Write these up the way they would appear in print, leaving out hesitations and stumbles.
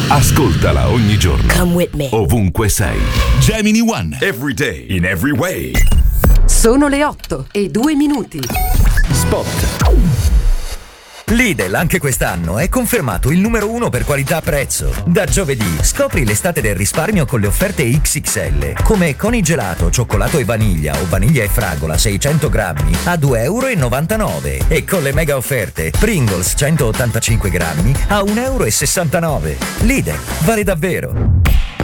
Ascoltala ogni giorno. Come with me. Ovunque sei. Gemini One. Every day. In every way. Sono le 8:02. Spot. Lidl anche quest'anno è confermato il numero 1 per qualità-prezzo. Da giovedì scopri l'estate del risparmio con le offerte XXL, come Conigelato, cioccolato e vaniglia o vaniglia e fragola 600 grammi a €2,99 e con le mega offerte Pringles 185 grammi a €1,69. Lidl, vale davvero.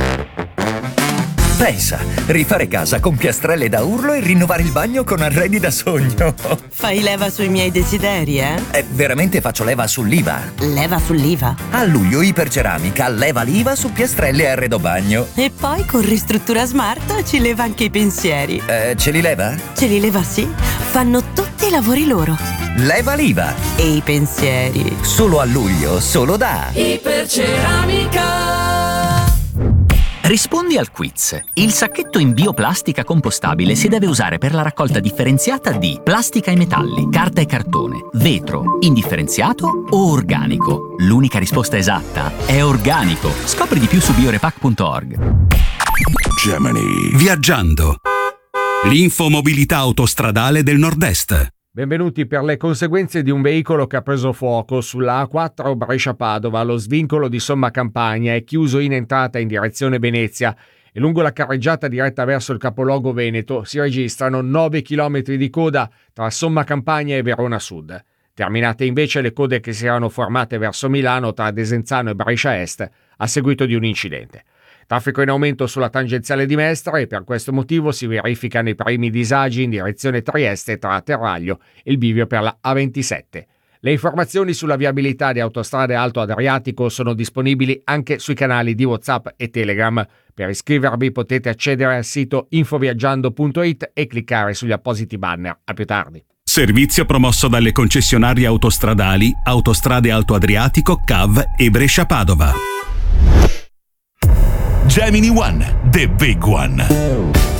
Pensa, rifare casa con piastrelle da urlo e rinnovare il bagno con arredi da sogno. Fai leva sui miei desideri, eh? Veramente faccio leva sull'IVA. Leva sull'IVA? A luglio Iperceramica leva l'IVA su piastrelle e arredo bagno. E poi con Ristruttura Smart ci leva anche i pensieri. Ce li leva? Ce li leva, sì. Fanno tutti i lavori loro. Leva l'IVA. E i pensieri. Solo a luglio, solo da Iperceramica. Rispondi al quiz. Il sacchetto in bioplastica compostabile si deve usare per la raccolta differenziata di plastica e metalli, carta e cartone, vetro, indifferenziato o organico. L'unica risposta esatta è organico. Scopri di più su biorepack.org. Gemini. Viaggiando. L'infomobilità autostradale del Nord-Est. Benvenuti. Per le conseguenze di un veicolo che ha preso fuoco sulla A4 Brescia-Padova, lo svincolo di Somma Campagna è chiuso in entrata in direzione Venezia e lungo la carreggiata diretta verso il capoluogo veneto si registrano 9 km di coda tra Somma Campagna e Verona Sud. Terminate invece le code che si erano formate verso Milano tra Desenzano e Brescia Est a seguito di un incidente. Traffico in aumento sulla tangenziale di Mestre e per questo motivo si verificano i primi disagi in direzione Trieste tra Terraglio e il bivio per la A27. Le informazioni sulla viabilità di Autostrade Alto Adriatico sono disponibili anche sui canali di WhatsApp e Telegram. Per iscrivervi potete accedere al sito infoviaggiando.it e cliccare sugli appositi banner. A più tardi. Servizio promosso dalle concessionarie autostradali Autostrade Alto Adriatico, CAV e Brescia-Padova. Gemini One, the big one.